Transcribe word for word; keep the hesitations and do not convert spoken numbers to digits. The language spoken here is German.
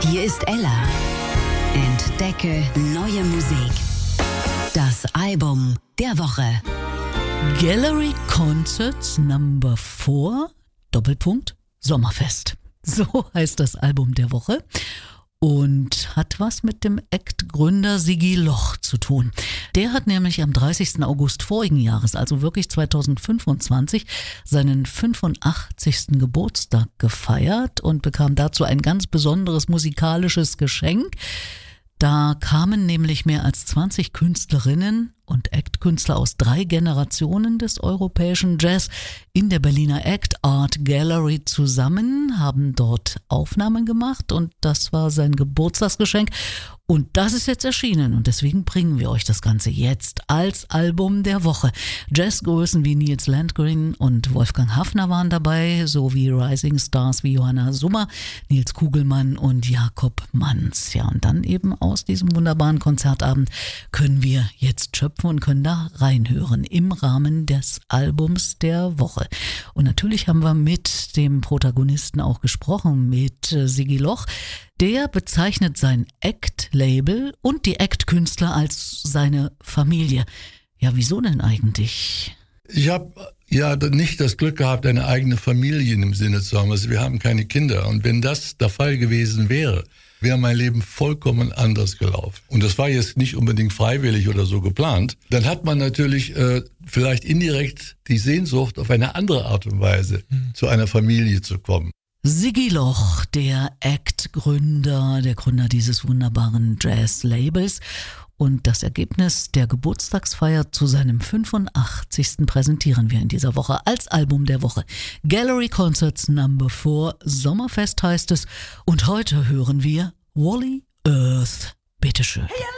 Hier ist Ella. Entdecke neue Musik. Das Album der Woche. Gallery Concerts Number Four, Doppelpunkt, Sommerfest. So heißt das Album der Woche und hat was mit dem Act-Gründer Sigi Loch zu tun. Der hat nämlich am dreißigsten August vorigen Jahres, also wirklich zweitausendfünfundzwanzig, seinen fünfundachtzigsten Geburtstag gefeiert und bekam dazu ein ganz besonderes musikalisches Geschenk. Da kamen nämlich mehr als zwanzig Künstlerinnen und Act-Künstler aus drei Generationen des europäischen Jazz in der Berliner Act Art Gallery zusammen, haben dort Aufnahmen gemacht und das war sein Geburtstagsgeschenk. Und das ist jetzt erschienen und deswegen bringen wir euch das Ganze jetzt als Album der Woche. Jazzgrößen wie Nils Landgren und Wolfgang Hafner waren dabei, sowie Rising Stars wie Johanna Summer, Nils Kugelmann und Jakob Manns. Ja, und dann eben aus diesem wunderbaren Konzertabend können wir jetzt schöpfen und können da reinhören im Rahmen des Albums der Woche. Und natürlich haben wir mit dem Protagonisten auch gesprochen, mit Sigi Loch. Der bezeichnet sein Act-Label und die Act-Künstler als seine Familie. Ja, wieso denn eigentlich? Ich habe ja nicht das Glück gehabt, eine eigene Familie im Sinne zu haben. Also wir haben keine Kinder. Und wenn das der Fall gewesen wäre, wäre mein Leben vollkommen anders gelaufen. Und das war jetzt nicht unbedingt freiwillig oder so geplant. Dann hat man natürlich äh, vielleicht indirekt die Sehnsucht, auf eine andere Art und Weise mhm. zu einer Familie zu kommen. Sigi Loch, der Act-Gründer, der Gründer dieses wunderbaren Jazz-Labels. Und das Ergebnis der Geburtstagsfeier zu seinem fünfundachtzigsten präsentieren wir in dieser Woche als Album der Woche. Gallery Concerts Number Four, Sommerfest heißt es. Und heute hören wir Wally Earth. Bitteschön.